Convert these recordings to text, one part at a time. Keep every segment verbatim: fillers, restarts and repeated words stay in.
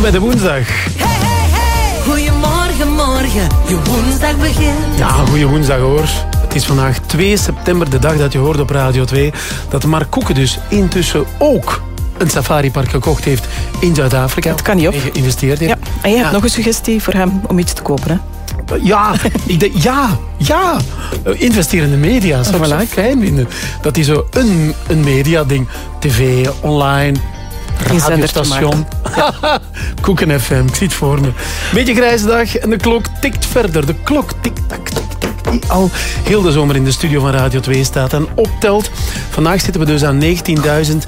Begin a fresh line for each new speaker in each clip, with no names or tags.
bij de woensdag.
Hey, hey, hey. Goedemorgen, morgen. Je woensdag begint.
Ja, goeie woensdag hoor. Het is vandaag twee september, de dag dat je hoort op Radio twee... dat Mark Koeken dus intussen ook een safaripark gekocht heeft in Zuid-Afrika.
Dat kan niet op.
En geïnvesteerd heeft.
Ja. En je hebt
ja.
nog een suggestie voor hem om iets te kopen, hè?
Ja, ik denk, ja, ja. Investerende media, zou ik zo fijn vinden. Dat is zo een, een media-ding. tv, online, radiostation. Koeken F M, ik zie het voor me. Beetje grijze dag en de klok tikt verder. De klok tik-tak, tik-tak. Die al heel de zomer in de studio van Radio twee staat en optelt. Vandaag zitten we dus aan negentienduizend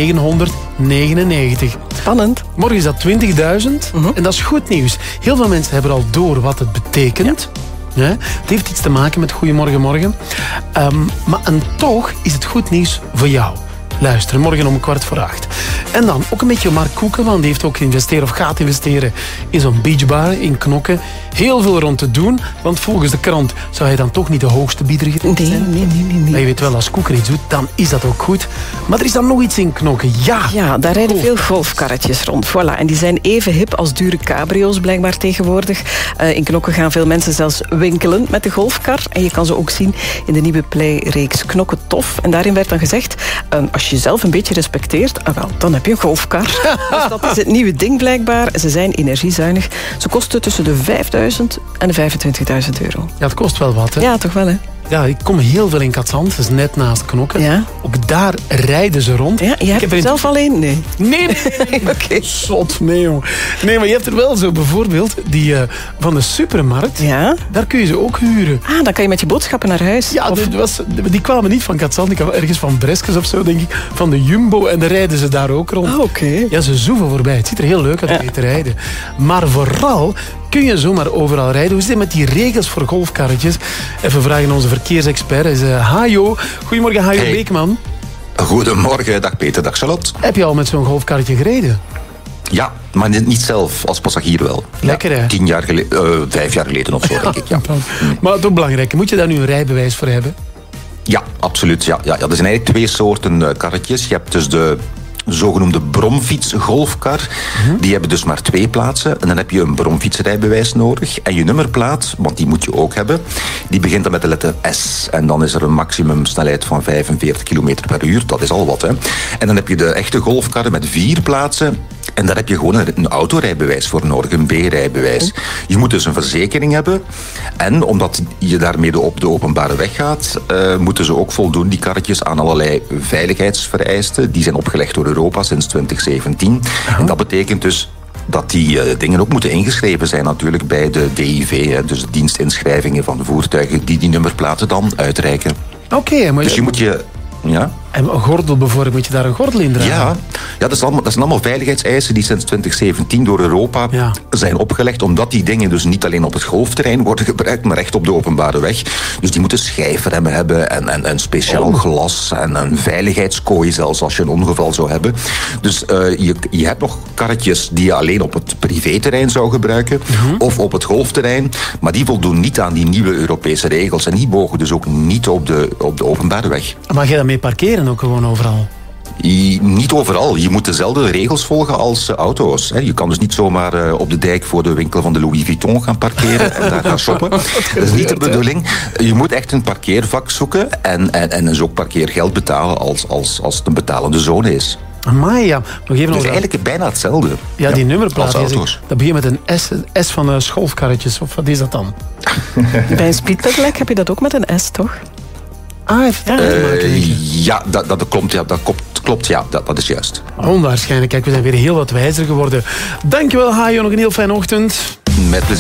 negenhonderdnegenennegentig.
Spannend.
Morgen is dat twintigduizend uh-huh. En dat is goed nieuws. Heel veel mensen hebben al door wat het betekent. Ja. Ja, het heeft iets te maken met Goedemorgen Morgen. Um, maar en toch is het goed nieuws voor jou. Luister, morgen om kwart voor acht. En dan ook een beetje Mark Koeken, want die heeft ook geïnvesteerd of gaat investeren in zo'n beachbar in Knokke. Heel veel rond te doen, want volgens de krant zou hij dan toch niet de hoogste bieder geweest
nee,
zijn.
Nee, nee, nee, nee.
Maar je weet wel, als Koeken iets doet, dan is dat ook goed. Maar er is dan nog iets in Knokke, ja.
Ja, daar rijden veel golfkarretjes rond. Voilà. En die zijn even hip als dure cabrio's blijkbaar tegenwoordig. Uh, in Knokke gaan veel mensen zelfs winkelen met de golfkar. En je kan ze ook zien in de nieuwe playreeks Knokke Tof. En daarin werd dan gezegd, uh, als je jezelf een beetje respecteert, uh, wel, dan heb je een golfkar. Dus dat is het nieuwe ding blijkbaar. Ze zijn energiezuinig. Ze kosten tussen de vijfduizend en de vijfentwintigduizend euro.
Ja, het kost wel wat, hè?
Ja, toch wel, hè?
Ja, ik kom heel veel in Katzand, dat is net naast Knokke.
Ja.
Ook daar rijden ze rond.
Ja, je hebt
ik
er zelf in... alleen? Nee.
Nee, nee, nee. nee. Oké. Okay. Zot, nee, joh. Nee, maar je hebt er wel zo bijvoorbeeld die uh, van de supermarkt.
Ja.
Daar kun je ze ook huren.
Ah, dan kan je met je boodschappen naar huis.
Ja, of... die, was, die kwamen niet van Katzand, die kwamen ergens van Breskes of zo, denk ik. Van de Jumbo en dan rijden ze daar ook rond.
Ah, oké. Okay.
Ja, ze zoeven voorbij. Het ziet er heel leuk uit om ja. te rijden. Maar vooral kun je zomaar overal rijden. Hoe zit het met die regels voor golfkarretjes? Even vragen aan onze verkeersexpert. Is uh, Hajo. Goedemorgen, Hajo hey. Beekman.
Goedemorgen, dag Peter, dag Charlotte.
Heb je al met zo'n golfkarretje gereden?
Ja, maar niet zelf, als passagier wel.
Lekker, hè?
Ja, tien jaar geleden, uh, vijf jaar geleden of zo, ja, denk ik. Ja.
Maar het is ook belangrijk. Moet je daar nu een rijbewijs voor hebben?
Ja, absoluut. Ja, ja, ja. Er zijn eigenlijk twee soorten uh, karretjes. Je hebt dus de zogenoemde bromfiets-golfkar. Mm-hmm. Die hebben dus maar twee plaatsen. En dan heb je een bromfietsrijbewijs nodig. En je nummerplaat, want die moet je ook hebben, die begint dan met de letter S. En dan is er een maximumsnelheid van vijfenveertig kilometer per uur. Dat is al wat, hè. En dan heb je de echte golfkarren met vier plaatsen. En daar heb je gewoon een autorijbewijs voor nodig, een B-rijbewijs. Je moet dus een verzekering hebben. En omdat je daarmee op de openbare weg gaat, uh, moeten ze ook voldoen, die karretjes, aan allerlei veiligheidsvereisten. Die zijn opgelegd door Europa sinds twintig zeventien. Uh-huh. En dat betekent dus dat die uh, dingen ook moeten ingeschreven zijn natuurlijk bij de D I V, hè, dus de dienstinschrijvingen van de voertuigen die die nummerplaten dan uitreiken.
Oké, okay, maar...
Dus je moet je... Ja.
En een gordel bijvoorbeeld, moet je daar een gordel in dragen?
Ja, ja dat, is allemaal, dat zijn allemaal veiligheidseisen die sinds twintig zeventien door Europa ja. zijn opgelegd, omdat die dingen dus niet alleen op het golfterrein worden gebruikt, maar echt op de openbare weg. Dus die moeten schijfremmen hebben en, en, en speciaal oh. glas en een veiligheidskooi zelfs als je een ongeval zou hebben. Dus uh, je, je hebt nog karretjes die je alleen op het privéterrein zou gebruiken mm-hmm. of op het golfterrein, maar die voldoen niet aan die nieuwe Europese regels en die mogen dus ook niet op de, op de openbare weg.
Mag je daarmee parkeren ook gewoon overal?
Je, niet overal. Je moet dezelfde regels volgen als uh, auto's. Hè. Je kan dus niet zomaar uh, op de dijk voor de winkel van de Louis Vuitton gaan parkeren en daar gaan shoppen. Dat is niet de bedoeling. Je moet echt een parkeervak zoeken en, en, en dus ook parkeergeld betalen als, als, als het een betalende zone is.
Amai, ja. Nog even
dus eigenlijk bijna hetzelfde.
Ja, die ja, nummerplaat.
Auto's.
Dat begint met een S, S van uh, scholfkarretjes. Of wat is dat dan?
Bij een speedpedelec heb je dat ook met een S, toch?
Ah, heeft het uh, te
maken? Ja, dat, dat klopt. Ja, dat klopt, klopt ja, dat, dat is juist.
Onwaarschijnlijk. Kijk, we zijn weer heel wat wijzer geworden. Dankjewel, Hajo. Nog een heel fijne ochtend.
Met plezier.